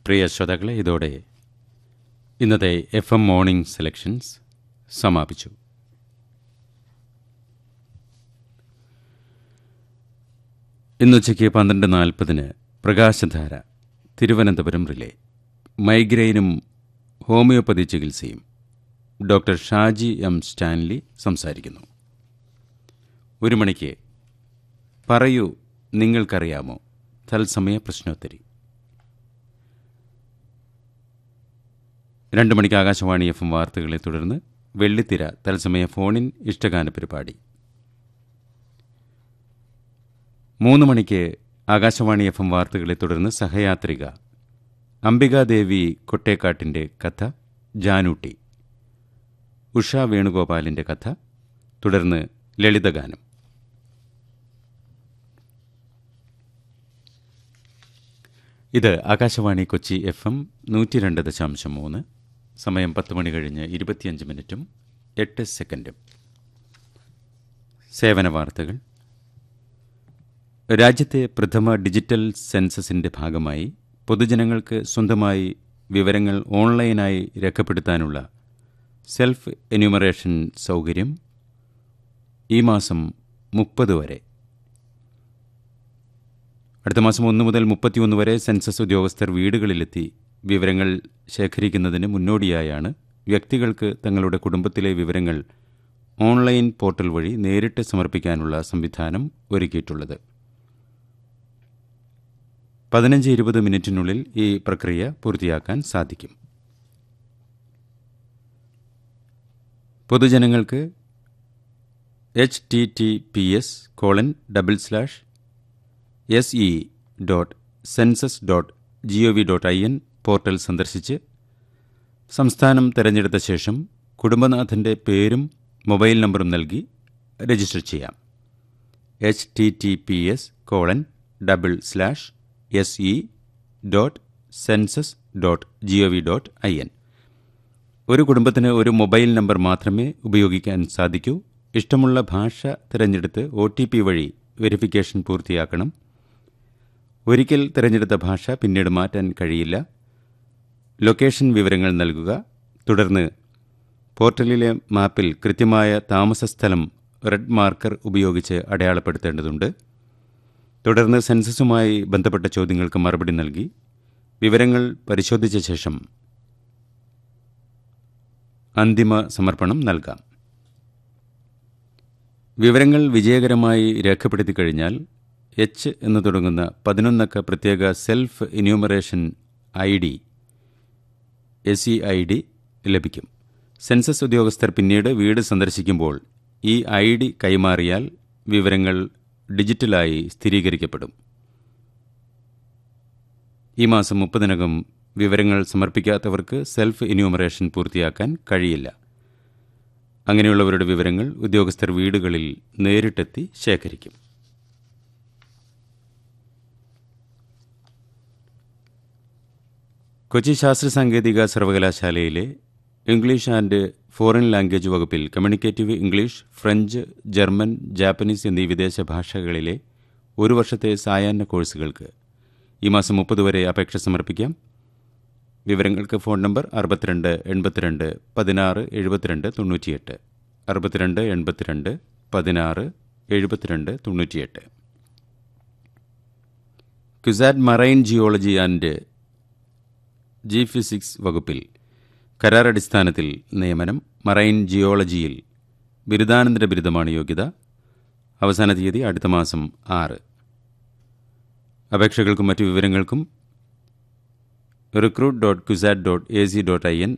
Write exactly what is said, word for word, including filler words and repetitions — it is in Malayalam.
പ്രിയ ശ്രോതാക്കളെ, ഇതോടെ ഇന്നത്തെ എഫ് എം മോർണിംഗ് സെലക്ഷൻസ് സമാപിച്ചു. ഇന്നുച്ചയ്ക്ക് പന്ത്രണ്ട് നാൽപ്പതിന് പ്രകാശധാര തിരുവനന്തപുരം റിലേ. മൈഗ്രെയിനും ഹോമിയോപ്പതി ചികിത്സയും ഡോക്ടർ ഷാജി എം സ്റ്റാൻലി സംസാരിക്കുന്നു. ഒരു മണിക്ക് പറയൂ നിങ്ങൾക്കറിയാമോ തത്സമയ പ്രശ്നോത്തരി. രണ്ട് മണിക്ക് ആകാശവാണി എഫ് എം വാർത്തകളെ തുടർന്ന് വെള്ളിത്തിര തത്സമയ ഫോണിൻ ഇഷ്ടഗാന പരിപാടി. മൂന്ന് മണിക്ക് ആകാശവാണി എഫ് എം വാർത്തകളെ തുടർന്ന് സഹയാത്രിക അംബികാദേവി കൊട്ടേക്കാട്ടിൻ്റെ കഥ ജാനൂട്ടി, ഉഷ വേണുഗോപാലിൻ്റെ കഥ, തുടർന്ന് ലളിതഗാനം. ഇത് ആകാശവാണി കൊച്ചി എഫ് എം നൂറ്റി രണ്ട് ദശാംശം മൂന്ന്. സമയം പത്ത് മണി കഴിഞ്ഞ് ഇരുപത്തിയഞ്ച് മിനിറ്റും എട്ട് സെക്കൻഡും. സേവന വാർത്തകൾ. രാജ്യത്തെ പ്രഥമ ഡിജിറ്റൽ സെൻസസിൻ്റെ ഭാഗമായി പൊതുജനങ്ങൾക്ക് സ്വന്തമായി വിവരങ്ങൾ ഓൺലൈനായി രേഖപ്പെടുത്താനുള്ള സെൽഫ് എന്യൂമറേഷൻ സൗകര്യം ഈ മാസം മുപ്പത് വരെ, അടുത്ത മാസം ഒന്ന് മുതൽ മുപ്പത്തിയൊന്ന് വരെ സെൻസസ് ഉദ്യോഗസ്ഥർ വീടുകളിലെത്തി വിവരങ്ങൾ ശേഖരിക്കുന്നതിന് മുന്നോടിയായാണ് വ്യക്തികൾക്ക് തങ്ങളുടെ കുടുംബത്തിലെ വിവരങ്ങൾ ഓൺലൈൻ പോർട്ടൽ വഴി നേരിട്ട് സമർപ്പിക്കാനുള്ള സംവിധാനം ഒരുക്കിയിട്ടുള്ളത്. പതിനഞ്ച് ഇരുപത് മിനിറ്റിനുള്ളിൽ ഈ പ്രക്രിയ പൂർത്തിയാക്കാൻ സാധിക്കും. പൊതുജനങ്ങൾക്ക് H T T P S colon double slash S E dot census dot G O V dot I N portal സന്ദർശിച്ച് സംസ്ഥാനം തിരഞ്ഞെടുത്ത ശേഷം കുടുംബനാഥൻ്റെ പേരും മൊബൈൽ നമ്പറും നൽകി രജിസ്റ്റർ ചെയ്യാം. H T T P S colon double slash S E dot census dot G O V dot I N. ഒരു കുടുംബത്തിന് ഒരു മൊബൈൽ നമ്പർ മാത്രമേ ഉപയോഗിക്കാൻ സാധിക്കൂ. ഇഷ്ടമുള്ള ഭാഷ തിരഞ്ഞെടുത്ത് ഒ ടി പി വഴി വെരിഫിക്കേഷൻ പൂർത്തിയാക്കണം. ഒരിക്കൽ തിരഞ്ഞെടുത്ത ഭാഷ പിന്നീട് മാറ്റാൻ കഴിയില്ല. ലൊക്കേഷൻ വിവരങ്ങൾ നൽകുക. തുടർന്ന് പോർട്ടലിലെ മാപ്പിൽ കൃത്യമായ താമസസ്ഥലം റെഡ് മാർക്കർ ഉപയോഗിച്ച് അടയാളപ്പെടുത്തേണ്ടതുണ്ട്. തുടർന്ന് സെൻസസുമായി ബന്ധപ്പെട്ട ചോദ്യങ്ങൾക്ക് മറുപടി നൽകി വിവരങ്ങൾ പരിശോധിച്ച ശേഷം അന്തിമ സമർപ്പണം നൽകാം. വിവരങ്ങൾ വിജയകരമായി രേഖപ്പെടുത്തി കഴിഞ്ഞാൽ എച്ച് എന്ന് തുടങ്ങുന്ന പതിനൊന്നക്ക പ്രത്യേക self enumeration I D S E I D ലഭിക്കും. സെൻസസ് ഉദ്യോഗസ്ഥർ പിന്നീട് വീട് സന്ദർശിക്കുമ്പോൾ ഈ ഐ ഡി കൈമാറിയാൽ വിവരങ്ങൾ ഡിജിറ്റലായി സ്ഥിരീകരിക്കപ്പെടും. ഈ മാസം മുപ്പതിനകം വിവരങ്ങൾ സമർപ്പിക്കാത്തവർക്ക് സെൽഫ് എന്യൂമറേഷൻ പൂർത്തിയാക്കാൻ കഴിയില്ല. അങ്ങനെയുള്ളവരുടെ വിവരങ്ങൾ ഉദ്യോഗസ്ഥർ വീടുകളിൽ നേരിട്ടെത്തി ശേഖരിക്കും. കൊച്ചി ശാസ്ത്ര സാങ്കേതിക സർവകലാശാലയിലെ ഇംഗ്ലീഷ് ആൻഡ് ഫോറിൻ ലാംഗ്വേജ് വകുപ്പിൽ communicative English, French, German, Japanese എന്നീ വിദേശ ഭാഷകളിലെ ഒരു വർഷത്തെ സായാഹ്ന കോഴ്സുകൾക്ക് ഈ മാസം മുപ്പത് വരെ അപേക്ഷ സമർപ്പിക്കാം. വിവരങ്ങൾക്ക് ഫോൺ നമ്പർ അറുപത്തിരണ്ട് എൺപത്തിരണ്ട് പതിനാറ് എഴുപത്തിരണ്ട് തൊണ്ണൂറ്റിയെട്ട്, അറുപത്തിരണ്ട് എൺപത്തിരണ്ട് പതിനാറ് എഴുപത്തിരണ്ട് തൊണ്ണൂറ്റിയെട്ട്. CUSAT marine geology and G physics വകുപ്പിൽ കരാറടിസ്ഥാനത്തിൽ നിയമനം. മറൈൻ ജിയോളജിയിൽ ബിരുദാനന്തര ബിരുദമാണ് യോഗ്യത. അവസാന തീയതി അടുത്ത മാസം ആറ്. അപേക്ഷകൾക്കും മറ്റു വിവരങ്ങൾക്കും recruit dot CUSAT dot A C dot I N